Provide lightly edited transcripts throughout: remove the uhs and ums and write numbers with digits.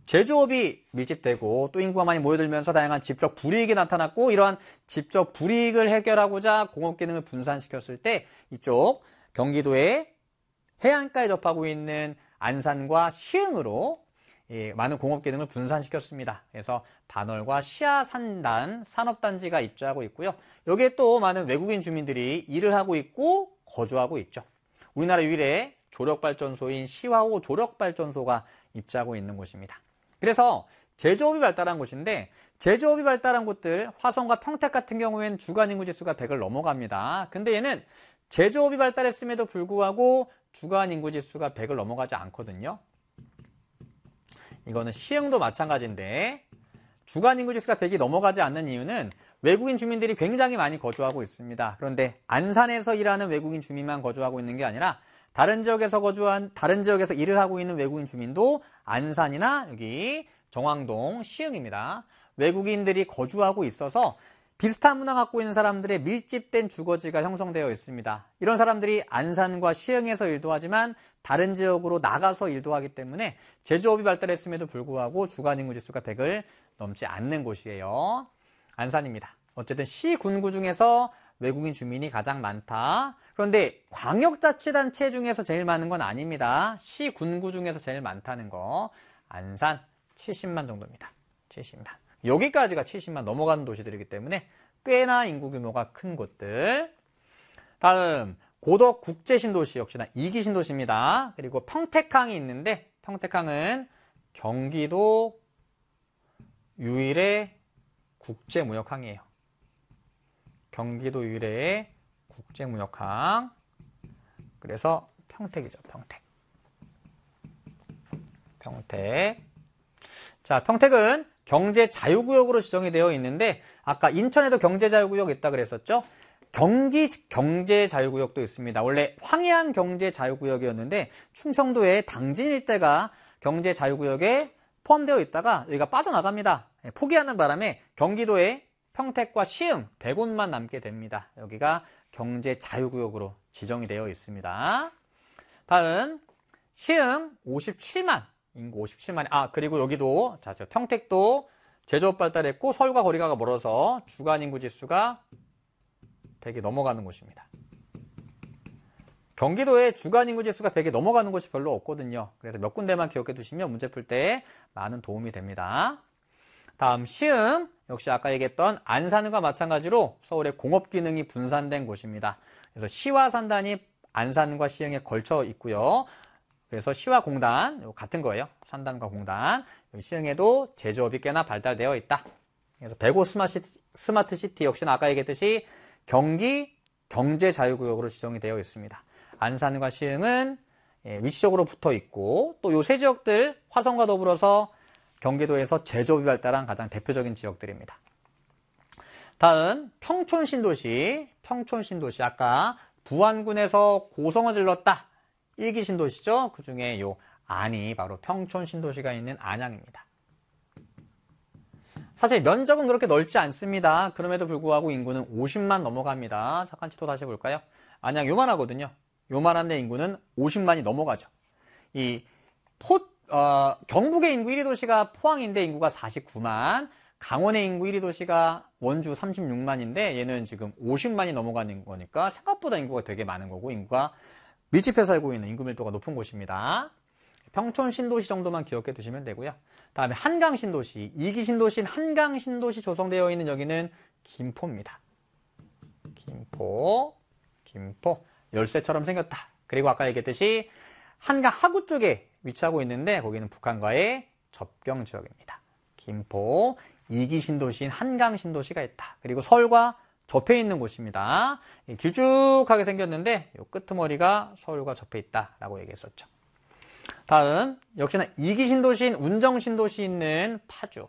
제조업이 밀집되고 또 인구가 많이 모여들면서 다양한 집적 불이익이 나타났고 이러한 집적 불이익을 해결하고자 공업 기능을 분산시켰을 때 이쪽 경기도의 해안가에 접하고 있는 안산과 시흥으로 많은 공업 기능을 분산시켰습니다. 그래서 반월과 시야산단 산업단지가 입주하고 있고요. 여기에 또 많은 외국인 주민들이 일을 하고 있고 거주하고 있죠. 우리나라 유일의 조력발전소인 시화호 조력발전소가 입주하고 있는 곳입니다. 그래서 제조업이 발달한 곳인데 제조업이 발달한 곳들 화성과 평택 같은 경우에는 주간인구지수가 100을 넘어갑니다. 근데 얘는 제조업이 발달했음에도 불구하고 주간인구지수가 100을 넘어가지 않거든요. 이거는 시흥도 마찬가지인데 주간인구지수가 100이 넘어가지 않는 이유는 외국인 주민들이 굉장히 많이 거주하고 있습니다. 그런데 안산에서 일하는 외국인 주민만 거주하고 있는 게 아니라 다른 지역에서 일을 하고 있는 외국인 주민도 안산이나 여기 정왕동, 시흥입니다. 외국인들이 거주하고 있어서 비슷한 문화 갖고 있는 사람들의 밀집된 주거지가 형성되어 있습니다. 이런 사람들이 안산과 시흥에서 일도 하지만 다른 지역으로 나가서 일도 하기 때문에 제조업이 발달했음에도 불구하고 주간인구지수가 100을 넘지 않는 곳이에요. 안산입니다. 어쨌든 시군구 중에서 외국인 주민이 가장 많다. 그런데 광역자치단체 중에서 제일 많은 건 아닙니다. 시군구 중에서 제일 많다는 거. 안산 70만 정도입니다. 70만. 여기까지가 70만 넘어가는 도시들이기 때문에 꽤나 인구 규모가 큰 곳들. 다음 고덕 국제신도시 역시나 2기 신도시입니다. 그리고 평택항이 있는데 평택항은 경기도 유일의 국제무역항이에요. 경기도 유일의 국제무역항. 그래서 평택이죠. 평택. 자, 평택은 경제자유구역으로 지정이 되어 있는데 아까 인천에도 경제자유구역 있다 그랬었죠? 경기 경제자유구역도 있습니다. 원래 황해안 경제자유구역이었는데 충청도의 당진 일대가 경제자유구역에 포함되어 있다가 여기가 빠져나갑니다. 포기하는 바람에 경기도의 평택과 시흥 100곳만 남게 됩니다. 여기가 경제자유구역으로 지정이 되어 있습니다. 다음 시흥 57만 인구 57만이 그리고 여기도 평택도 제조업 발달했고 서울과 거리가 멀어서 주간인구 지수가 100이 넘어가는 곳입니다. 경기도에 주간인구 지수가 100이 넘어가는 곳이 별로 없거든요. 그래서 몇 군데만 기억해 두시면 문제 풀 때 많은 도움이 됩니다. 다음 시흥 역시 아까 얘기했던 안산과 마찬가지로 서울의 공업 기능이 분산된 곳입니다. 그래서 시와 산단이 안산과 시흥에 걸쳐 있고요. 그래서 시와 공단 같은 거예요. 산단과 공단. 시흥에도 제조업이 꽤나 발달되어 있다. 그래서 105 스마트시티 역시나 아까 얘기했듯이 경기 경제자유구역으로 지정이 되어 있습니다. 안산과 시흥은 위치적으로 붙어 있고 또 요 세 지역들 화성과 더불어서 경기도에서 제조업이 발달한 가장 대표적인 지역들입니다. 다음 평촌신도시. 아까 부안군에서 고성을 질렀다. 1기 신도시죠. 그 중에 요 안이 바로 평촌신도시가 있는 안양입니다. 사실 면적은 그렇게 넓지 않습니다. 그럼에도 불구하고 인구는 50만 넘어갑니다. 잠깐 또 다시 볼까요? 안양 요만하거든요. 요만한데 인구는 50만이 넘어가죠. 경북의 인구 1위 도시가 포항인데 인구가 49만, 강원의 인구 1위 도시가 원주 36만인데 얘는 지금 50만이 넘어가는 거니까 생각보다 인구가 되게 많은 거고 인구가 밀집해 살고 있는 인구 밀도가 높은 곳입니다. 평촌 신도시 정도만 기억해 두시면 되고요. 다음에 한강 신도시, 2기 신도시인 한강 신도시 조성되어 있는 여기는 김포입니다. 김포 열쇠처럼 생겼다. 그리고 아까 얘기했듯이 한강 하구 쪽에 위치하고 있는데 거기는 북한과의 접경 지역입니다. 김포 2기 신도시인 한강 신도시가 있다. 그리고 서울과 접해 있는 곳입니다. 길쭉하게 생겼는데 이 끄트머리가 서울과 접해 있다라고 얘기했었죠. 다음 역시나 2기 신도시인 운정 신도시 있는 파주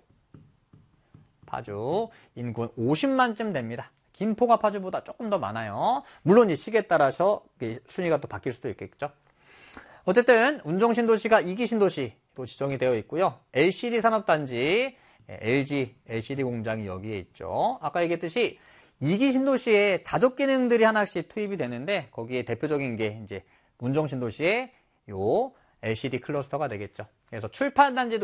인구는 50만쯤 됩니다. 김포가 파주보다 조금 더 많아요. 물론 이 시기에 따라서 순위가 또 바뀔 수도 있겠죠. 어쨌든 운정 신도시가 2기 신도시로 지정이 되어 있고요. LCD 산업단지 LG LCD 공장이 여기에 있죠. 아까 얘기했듯이 2기 신도시에 자족 기능들이 하나씩 투입이 되는데 거기에 대표적인 게 이제 운정 신도시의 요 LCD 클러스터가 되겠죠. 그래서 출판 단지도